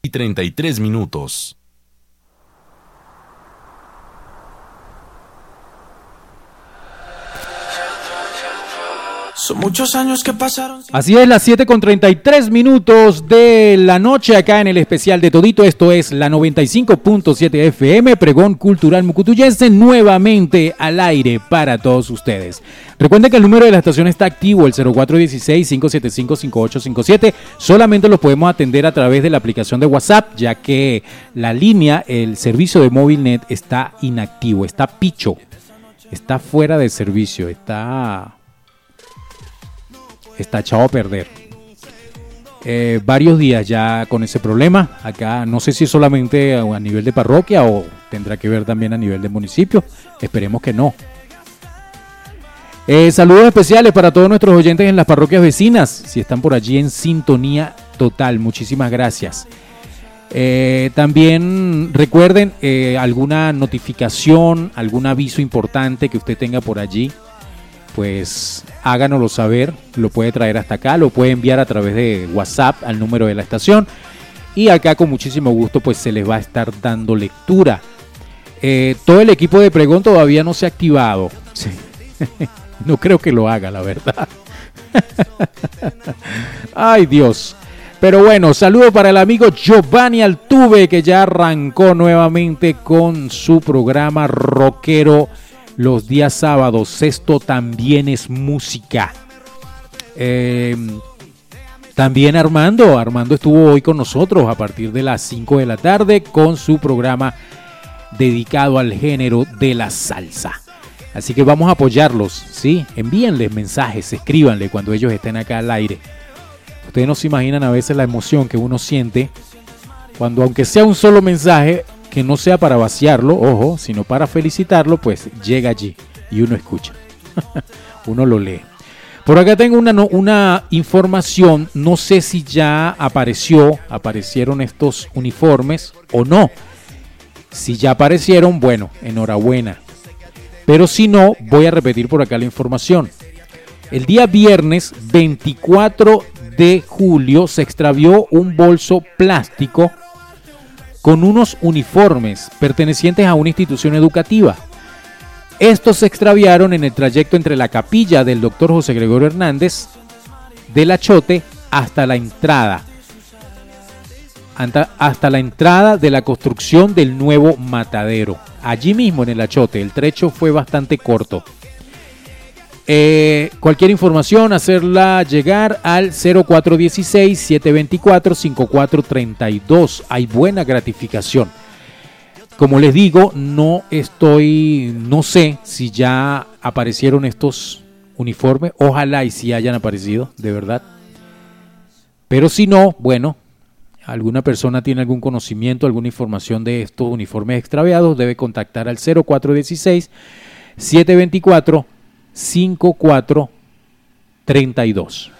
33 minutos. Son muchos años que pasaron. Así es, las 7:33 de la noche acá en el especial de Todito. Esto es la 95.7 FM, Pregón Cultural Mucutuyense, nuevamente al aire para todos ustedes. Recuerden que el número de la estación está activo, el 0416-575-5857. Solamente lo podemos atender a través de la aplicación de WhatsApp, ya que la línea, el servicio de MóvilNet está inactivo, está picho, está fuera de servicio, está echado a perder. Varios días ya con ese problema. Acá no sé si es solamente a nivel de parroquia o tendrá que ver también a nivel de municipio. Esperemos que no. Saludos especiales para todos nuestros oyentes en las parroquias vecinas, si están por allí en sintonía total. Muchísimas gracias. También recuerden alguna notificación, algún aviso importante que usted tenga por allí, pues háganoslo saber, lo puede traer hasta acá, lo puede enviar a través de WhatsApp al número de la estación y acá con muchísimo gusto pues se les va a estar dando lectura. Todo el equipo de Pregón todavía no se ha activado, sí. No creo que lo haga, la verdad. Ay, Dios. Pero bueno, saludo para el amigo Giovanni Altuve, que ya arrancó nuevamente con su programa rockero los días sábados. Esto también es música. También Armando estuvo hoy con nosotros a partir de las 5 de la tarde con su programa dedicado al género de la salsa. Así que vamos a apoyarlos, ¿sí? Envíenles mensajes, escríbanle cuando ellos estén acá al aire. Ustedes no se imaginan a veces la emoción que uno siente cuando, aunque sea un solo mensaje, que no sea para vaciarlo, ojo, sino para felicitarlo, pues llega allí y uno escucha. Uno lo lee. Por acá tengo una información, no sé si ya aparecieron estos uniformes o no. Si ya aparecieron, bueno, enhorabuena. Pero si no, voy a repetir por acá la información. El día viernes 24 de julio se extravió un bolso plástico con unos uniformes pertenecientes a una institución educativa. Estos se extraviaron en el trayecto entre la capilla del doctor José Gregorio Hernández del Achote hasta la entrada de la construcción del nuevo matadero. Allí mismo en el Achote, el trecho fue bastante corto. Cualquier información, hacerla llegar al 0416-724-5432. Hay buena gratificación. Como les digo, no sé si ya aparecieron estos uniformes. Ojalá y si hayan aparecido, de verdad. Pero si no, bueno, alguna persona tiene algún conocimiento, alguna información de estos uniformes extraviados, debe contactar al 0416-724-5432.